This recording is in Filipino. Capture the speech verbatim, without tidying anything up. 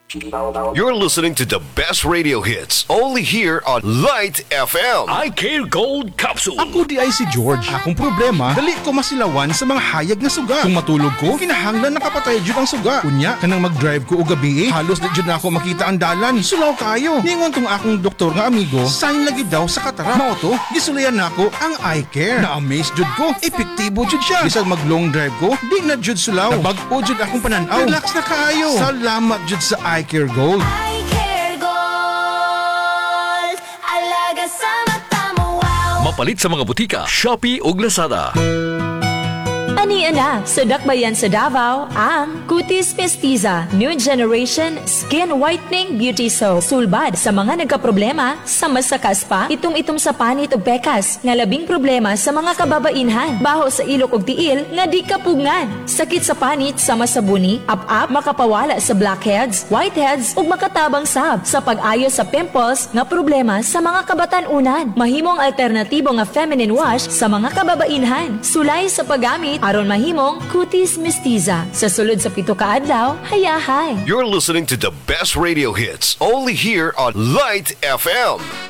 You're listening to the best radio hits only here on Light F M. I Care Gold Capsule. Ako di ay si George. Akong problema, dali ko masilawan sa mga hayag na suga. Kung matulog ko, kinahanglan nakapatay jud ang suga. Kunya, kanang mag-drive ko o gabi, halos di jud na ako makita ang dalan. Sulaw kayo. Ningon tong akong doktor nga amigo, sign lagi daw sa katarak. Mao to, gisulayan nako ang eye care. Na-amaze jud ko, epektibo jud siya. Bisag mag-long drive ko, di na jud sulaw. Nabag-o jud akong pananaw. Relax na kaayo. Salamat jud sa eye care gold. I Care Gold. Alaga sa mata mo, wow. Mapalit sa mga butika, Shopee ug Lazada. Ani ana, sa dakbayan sa Davao, ang Cutis Mestiza New Generation Skin Whitening Beauty Soap. Sulbad sa mga nagkaproblema sa masakas pa, itong-itom sa panit ug pekas, nga labing problema sa mga kababainhan, baho sa ilok ug tiil nga di kapugngan, sakit sa panit sama sa buni, up-up, makapawala sa blackheads, whiteheads ug makatabang sab sa pag-ayo sa pimples nga problema sa mga kabatan-unan. Mahimong alternatibo nga feminine wash sa mga kababainhan. Sulay sa paggamit aron mahimong Cutis Mestiza. Sa sulod sa pito ka adlaw, hayahay. You're listening to the best radio hits only here on Light F M.